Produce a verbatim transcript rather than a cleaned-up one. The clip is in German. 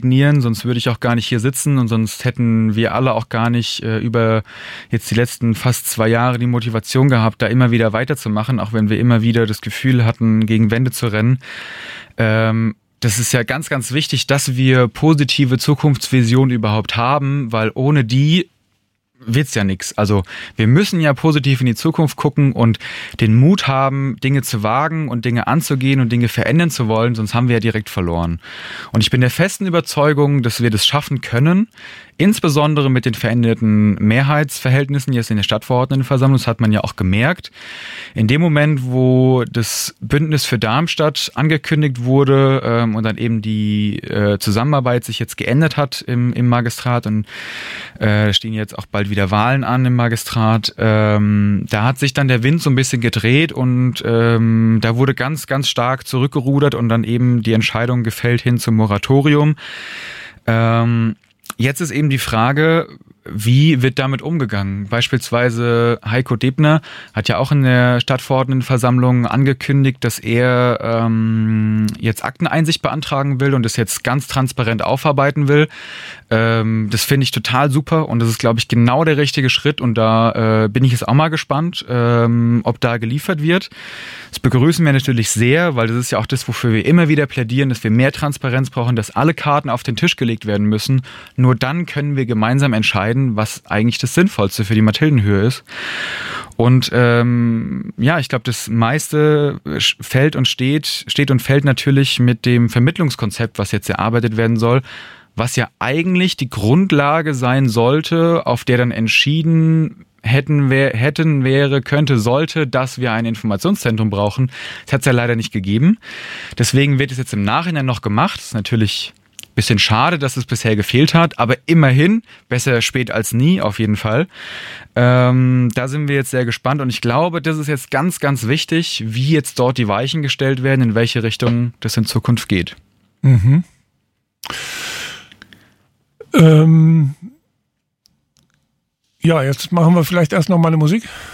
resignieren, sonst würde ich auch gar nicht hier sitzen und sonst hätten wir alle auch gar nicht äh, über jetzt die letzten fast zwei Jahre die Motivation gehabt, da immer wieder weiterzumachen, auch wenn wir immer wieder das Gefühl hatten, gegen Wände zu rennen. Ähm, das ist ja ganz, ganz wichtig, dass wir positive Zukunftsvisionen überhaupt haben, weil ohne die wird's ja nix. Also wir müssen ja positiv in die Zukunft gucken und den Mut haben, Dinge zu wagen und Dinge anzugehen und Dinge verändern zu wollen, sonst haben wir ja direkt verloren. Und ich bin der festen Überzeugung, dass wir das schaffen können, insbesondere mit den veränderten Mehrheitsverhältnissen jetzt in der Stadtverordnetenversammlung. Das hat man ja auch gemerkt. In dem Moment, wo das Bündnis für Darmstadt angekündigt wurde ähm, und dann eben die äh, Zusammenarbeit sich jetzt geändert hat im, im Magistrat und äh, stehen jetzt auch bald wieder Wahlen an im Magistrat, ähm, da hat sich dann der Wind so ein bisschen gedreht und ähm, da wurde ganz, ganz stark zurückgerudert und dann eben die Entscheidung gefällt hin zum Moratorium. Ähm, Jetzt ist eben die Frage, wie wird damit umgegangen? Beispielsweise Heiko Debner hat ja auch in der Stadtverordnetenversammlung angekündigt, dass er ähm, jetzt Akteneinsicht beantragen will und das jetzt ganz transparent aufarbeiten will. Ähm, das finde ich total super und das ist, glaube ich, genau der richtige Schritt und da äh, bin ich jetzt auch mal gespannt, ähm, ob da geliefert wird. Das begrüßen wir natürlich sehr, weil das ist ja auch das, wofür wir immer wieder plädieren, dass wir mehr Transparenz brauchen, dass alle Karten auf den Tisch gelegt werden müssen. Nur dann können wir gemeinsam entscheiden, was eigentlich das Sinnvollste für die Mathildenhöhe ist. Und ähm, ja, ich glaube, das meiste fällt und steht, steht und fällt natürlich mit dem Vermittlungskonzept, was jetzt erarbeitet werden soll, was ja eigentlich die Grundlage sein sollte, auf der dann entschieden hätten, wär, hätten wäre, könnte, sollte, dass wir ein Informationszentrum brauchen. Das hat es ja leider nicht gegeben. Deswegen wird es jetzt im Nachhinein noch gemacht. Das ist natürlich bisschen schade, dass es bisher gefehlt hat, aber immerhin, besser spät als nie, auf jeden Fall. Ähm, da sind wir jetzt sehr gespannt und ich glaube, das ist jetzt ganz, ganz wichtig, wie jetzt dort die Weichen gestellt werden, in welche Richtung das in Zukunft geht. Mhm. Ähm ja, jetzt machen wir vielleicht erst noch mal eine Musik.